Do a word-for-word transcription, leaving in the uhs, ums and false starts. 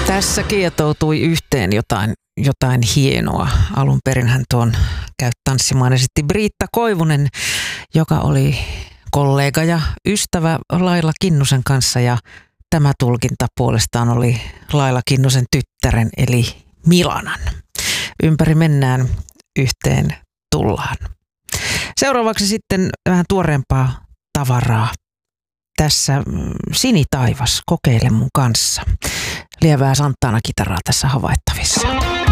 Tässä kietoutui yhteen jotain, jotain hienoa. Alun perin hän tuon Käy tanssimaan esitti Briitta Koivunen, joka oli kollega ja ystävä Laila Kinnusen kanssa, ja tämä tulkinta puolestaan oli Laila Kinnusen tyttären eli Milanan. Ympäri mennään, yhteen tullaan. Seuraavaksi sitten vähän tuoreempaa tavaraa. Tässä Sinitaivas, kokeile mun kanssa. Lievää Santana-kitaraa tässä havaittavissa.